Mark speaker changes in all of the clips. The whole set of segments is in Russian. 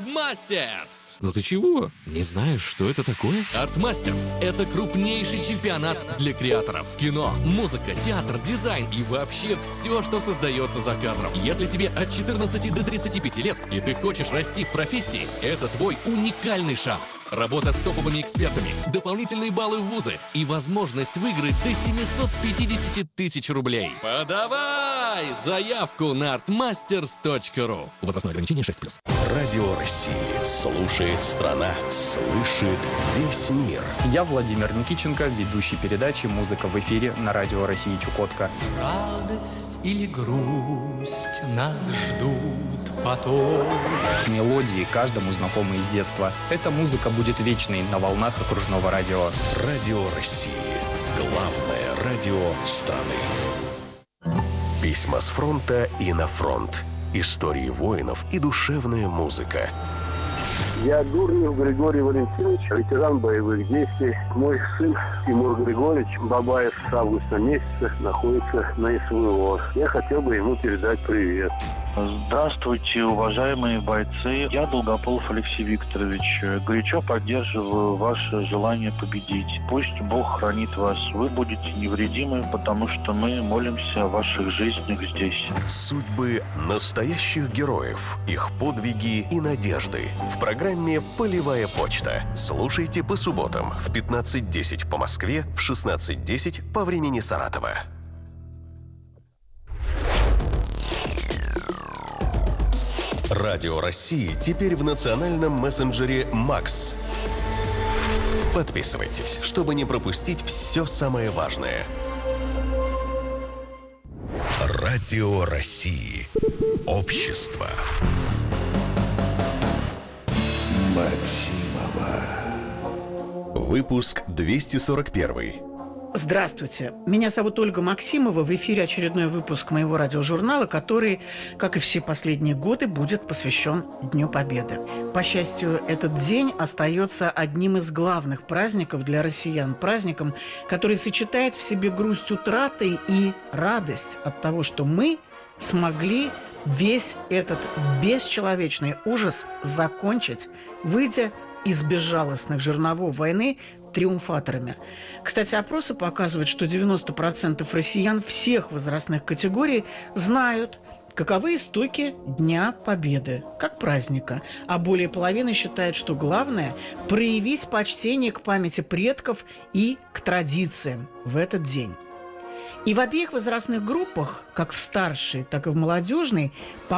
Speaker 1: Art-Masters!
Speaker 2: Ну ты чего? Не знаешь, что это такое?
Speaker 1: Art-Masters – это крупнейший чемпионат для креаторов. Кино, музыка, театр, дизайн и вообще все, что создается за кадром. Если тебе от 14 до 35 лет и ты хочешь расти в профессии, это твой уникальный шанс. Работа с топовыми экспертами, дополнительные баллы в вузы и возможность выиграть до 750 тысяч рублей. Подавай заявку на artmasters.ru. Возрастное ограничение 6+.
Speaker 3: Радио России. Слушает страна. Слышит весь мир.
Speaker 4: Я Владимир Никитченко, ведущий передачи «Музыка в эфире» на Радио России Чукотка.
Speaker 5: Радость или грусть нас ждут потом.
Speaker 4: Мелодии каждому знакомы из детства. Эта музыка будет вечной на волнах окружного радио.
Speaker 3: Радио России. Главное радио страны. Письма с фронта и на фронт. Истории воинов и душевная музыка.
Speaker 6: Я Дурнев Григорий Валентинович, ветеран боевых действий. Мой сын Тимур Григорьевич Бабаев с августа месяца находится на СВО. Я хотел бы ему передать привет.
Speaker 7: Здравствуйте, уважаемые бойцы. Я Долгополов Алексей Викторович. Горячо поддерживаю ваше желание победить. Пусть Бог хранит вас. Вы будете невредимы, потому что мы молимся о ваших жизнях здесь.
Speaker 3: Судьбы настоящих героев, их подвиги и надежды. В программе «Полевая почта». Слушайте по субботам в 15:10 по Москве, в 16:10 по времени Саратова. Радио России теперь в национальном мессенджере «Макс». Подписывайтесь, чтобы не пропустить все самое важное. Радио России. Общество. Максимова. Выпуск 241.
Speaker 8: Здравствуйте, меня зовут Ольга Максимова. В эфире очередной выпуск моего радиожурнала, который, как и все последние годы, будет посвящен Дню Победы. По счастью, этот день остается одним из главных праздников для россиян. Праздником, который сочетает в себе грусть утраты и радость от того, что мы смогли весь этот бесчеловечный ужас закончить, выйдя из безжалостных жерновов войны триумфаторами. Кстати, опросы показывают, что 90% россиян всех возрастных категорий знают, каковы истоки Дня Победы, как праздника. А более половины считают, что главное – проявить почтение к памяти предков и к традициям в этот день. И в обеих возрастных группах, как в старшей, так и в молодежной, по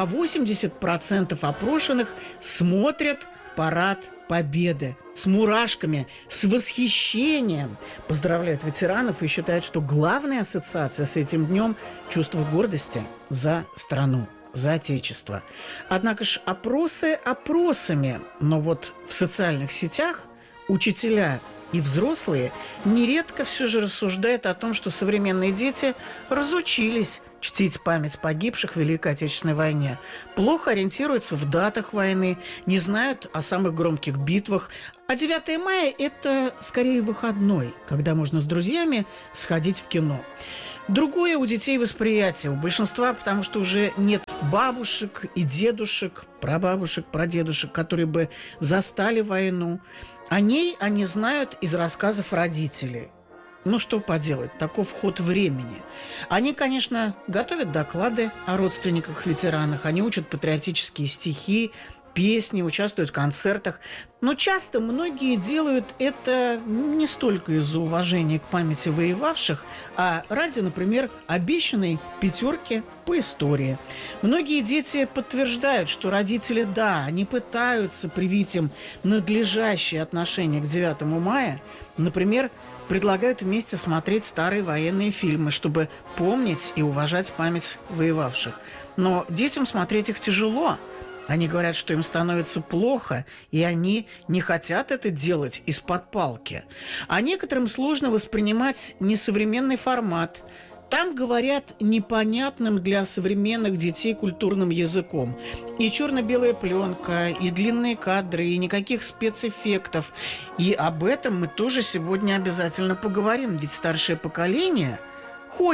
Speaker 8: 80% опрошенных смотрят парад Победы с мурашками, с восхищением. Поздравляют ветеранов и считают, что главная ассоциация с этим днем – чувство гордости за страну, за Отечество. Однако ж опросы опросами, но вот в социальных сетях учителя и взрослые нередко все же рассуждают о том, что современные дети разучились чтить память погибших в Великой Отечественной войне, плохо ориентируются в датах войны, не знают о самых громких битвах. А 9 мая – это скорее выходной, когда можно с друзьями сходить в кино. Другое у детей восприятие, у большинства, потому что уже нет бабушек и дедушек, прабабушек, прадедушек, которые бы застали войну. О ней они знают из рассказов родителей. Ну, что поделать, таков ход времени. Они, конечно, готовят доклады о родственниках-ветеранах, они учат патриотические стихи, песни, участвуют в концертах. Но часто многие делают это не столько из-за уважения к памяти воевавших, а ради, например, обещанной 5 по истории. Многие дети подтверждают, что родители, да, они пытаются привить им надлежащее отношение к 9 мая. Например, предлагают вместе смотреть старые военные фильмы, чтобы помнить и уважать память воевавших. Но детям смотреть их тяжело. Они говорят, что им становится плохо, и они не хотят это делать из-под палки. А некоторым сложно воспринимать несовременный формат. Там говорят непонятным для современных детей культурным языком. И черно-белая пленка, и длинные кадры, и никаких спецэффектов. И об этом мы тоже сегодня обязательно поговорим. Ведь старшее поколение хочет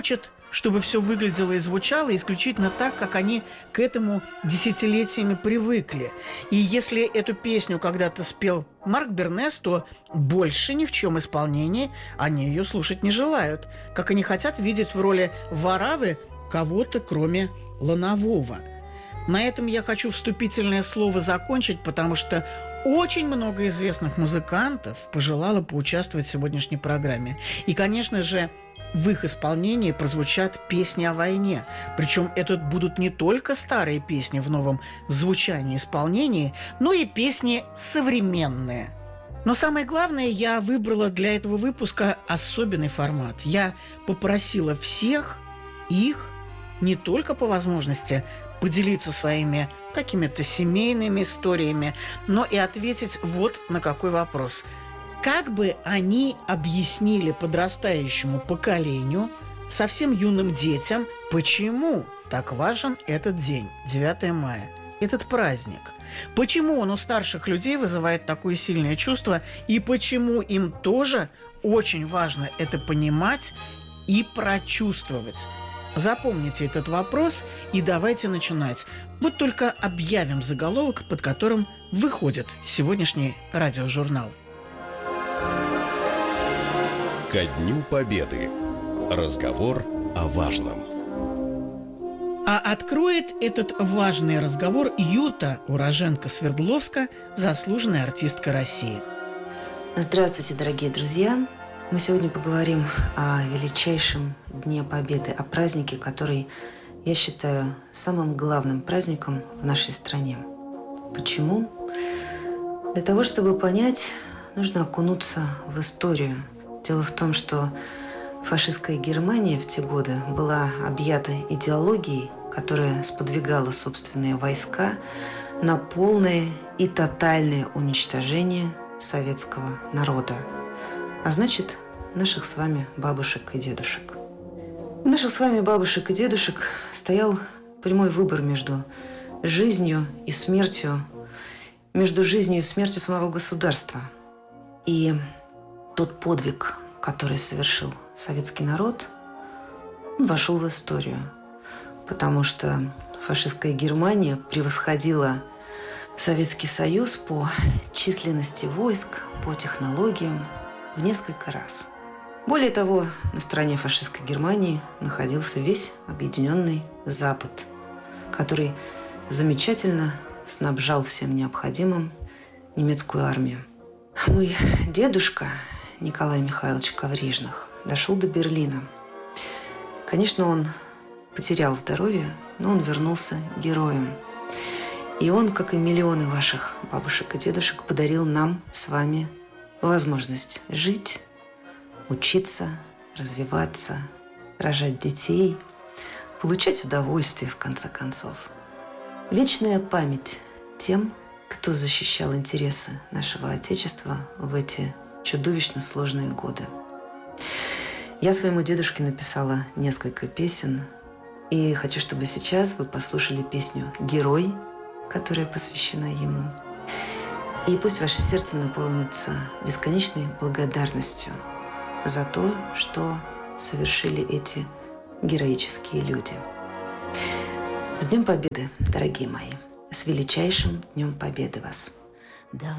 Speaker 8: чтобы все выглядело и звучало исключительно так, как они к этому десятилетиями привыкли. И если эту песню когда-то спел Марк Бернес, то больше ни в чем исполнении они ее слушать не желают, как они хотят видеть в роли Варавы кого-то, кроме Ланового. На этом я хочу вступительное слово закончить, потому что очень много известных музыкантов пожелало поучаствовать в сегодняшней программе. И, конечно же, в их исполнении прозвучат песни о войне. Причем это будут не только старые песни в новом звучании и исполнении, но и песни современные. Но самое главное, я выбрала для этого выпуска особенный формат. Я попросила всех их не только по возможности поделиться своими какими-то семейными историями, но и ответить вот на какой вопрос. Как бы они объяснили подрастающему поколению, совсем юным детям, почему так важен этот день, 9 мая, этот праздник? Почему он у старших людей вызывает такое сильное чувство, и почему им тоже очень важно это понимать и прочувствовать? Запомните этот вопрос и давайте начинать. Вот только объявим заголовок, под которым выходит сегодняшний радиожурнал.
Speaker 3: Ко Дню Победы. Разговор о важном.
Speaker 8: А откроет этот важный разговор Юта, уроженка Свердловска, заслуженная артистка России.
Speaker 9: Здравствуйте, дорогие друзья! Мы сегодня поговорим о величайшем Дне Победы, о празднике, который я считаю самым главным праздником в нашей стране. Почему? Для того, чтобы понять, нужно окунуться в историю. Дело в том, что фашистская Германия в те годы была объята идеологией, которая сподвигала собственные войска на полное и тотальное уничтожение советского народа. А значит, наших с вами бабушек и дедушек. У наших с вами бабушек и дедушек стоял прямой выбор между жизнью и смертью, между жизнью и смертью самого государства. И тот подвиг, который совершил советский народ, он вошел в историю, потому что фашистская Германия превосходила Советский Союз по численности войск, по технологиям в несколько раз. Более того, на стороне фашистской Германии находился весь объединенный Запад, который замечательно снабжал всем необходимым немецкую армию. Мой дедушка Николай Михайлович Коврижных дошел до Берлина. Конечно, он потерял здоровье, но он вернулся героем. И он, как и миллионы ваших бабушек и дедушек, подарил нам с вами возможность жить, учиться, развиваться, рожать детей, получать удовольствие, в конце концов. Вечная память тем, кто защищал интересы нашего Отечества в эти чудовищно сложные годы. Я своему дедушке написала несколько песен, и хочу, чтобы сейчас вы послушали песню «Герой», которая посвящена ему. И пусть ваше сердце наполнится бесконечной благодарностью за то, что совершили эти героические люди. С Днем Победы, дорогие мои! С величайшим Днем Победы вас!
Speaker 10: Давай